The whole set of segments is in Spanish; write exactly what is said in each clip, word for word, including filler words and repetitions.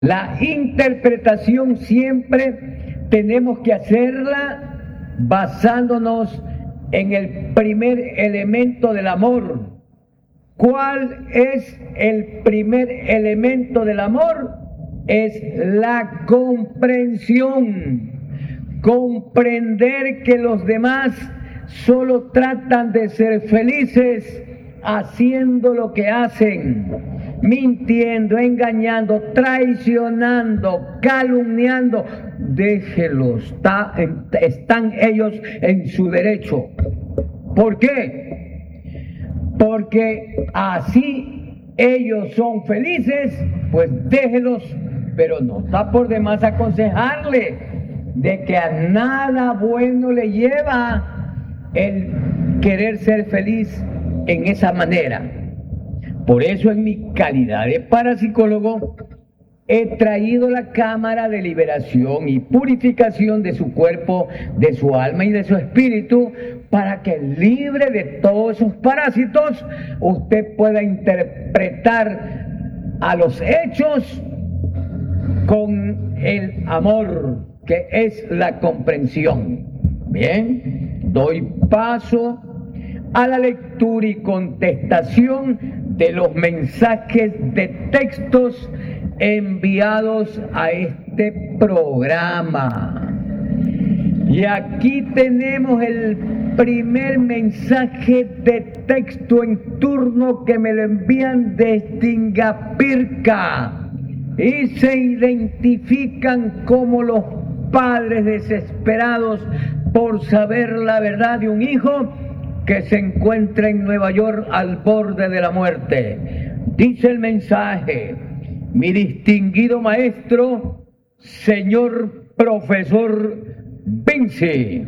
La interpretación siempre tenemos que hacerla basándonos en el primer elemento del amor. ¿Cuál es el primer elemento del amor? Es la comprensión. Comprender que los demás solo tratan de ser felices haciendo lo que hacen, mintiendo, engañando, traicionando, calumniando. Déjelos, está, están ellos en su derecho. ¿Por qué? Porque así ellos son felices, pues déjelos, pero no está por demás aconsejarle de que a nada bueno le lleva el querer ser feliz en esa manera. Por eso, en mi calidad de parapsicólogo, he traído la cámara de liberación y purificación de su cuerpo, de su alma y de su espíritu, para que, libre de todos esos parásitos, usted pueda interpretar a los hechos con el amor, que es la comprensión. Bien, doy paso a la lectura y contestación de los mensajes de textos enviados a este programa. Y aquí tenemos el primer mensaje de texto en turno que me lo envían desde Ingapirca y se identifican como los padres desesperados por saber la verdad de un hijo que se encuentra en Nueva York al borde de la muerte. Dice el mensaje: mi distinguido maestro, señor profesor Vinci,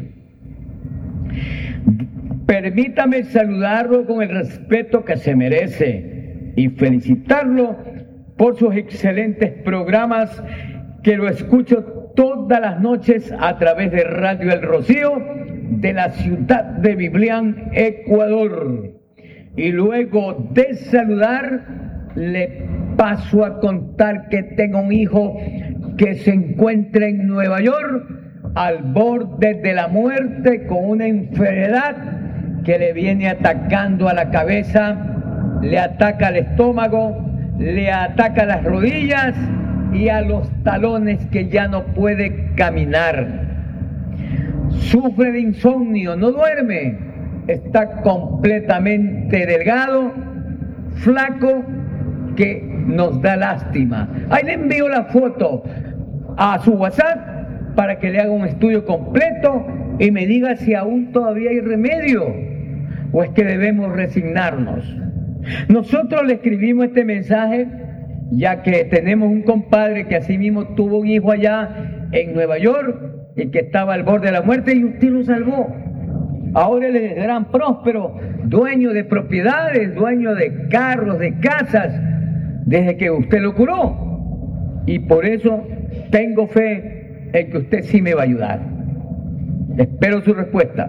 permítame saludarlo con el respeto que se merece y felicitarlo por sus excelentes programas, que lo escucho todas las noches a través de Radio El Rocío de la ciudad de Biblián, Ecuador. Y luego de saludar, le paso a contar que tengo un hijo que se encuentra en Nueva York al borde de la muerte con una enfermedad que le viene atacando a la cabeza, le ataca al estómago, le ataca a las rodillas y a los talones, que ya no puede caminar. Sufre de insomnio, no duerme, está completamente delgado, flaco, que nos da lástima. Ahí le envío la foto a su WhatsApp para que le haga un estudio completo y me diga si aún todavía hay remedio o es que debemos resignarnos. Nosotros le escribimos este mensaje ya que tenemos un compadre que así mismo tuvo un hijo allá en Nueva York y que estaba al borde de la muerte, y usted lo salvó. Ahora él es gran próspero, dueño de propiedades, dueño de carros, de casas, desde que usted lo curó. Y por eso tengo fe en que usted sí me va a ayudar. Espero su respuesta.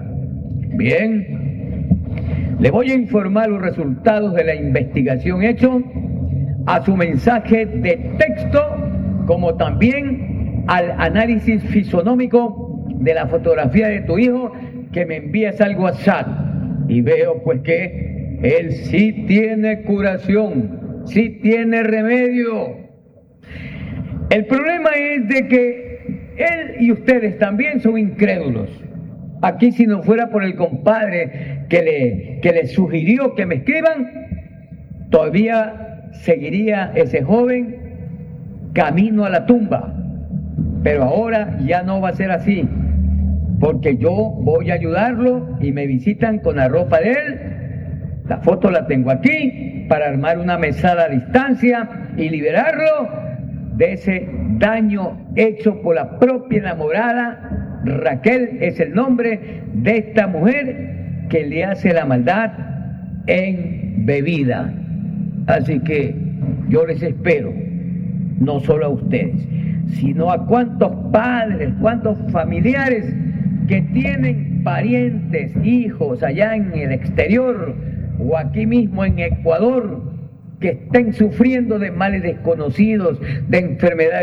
Bien, le voy a informar los resultados de la investigación hecho a su mensaje de texto, como también al análisis fisonómico de la fotografía de tu hijo que me envías al WhatsApp. Y veo pues que él sí tiene curación, sí tiene remedio. El problema es de que él y ustedes también son incrédulos. Aquí, si no fuera por el compadre que le, que le sugirió que me escriban, todavía seguiría ese joven camino a la tumba. Pero ahora ya no va a ser así, porque yo voy a ayudarlo y me visitan con la ropa de él. La foto la tengo aquí para armar una mesada a distancia y liberarlo de ese daño hecho por la propia enamorada. Raquel es el nombre de esta mujer que le hace la maldad en bebida. Así que yo les espero, no solo a ustedes, sino a cuantos padres, cuantos familiares que tienen parientes, hijos allá en el exterior o aquí mismo en Ecuador, que estén sufriendo de males desconocidos, de enfermedades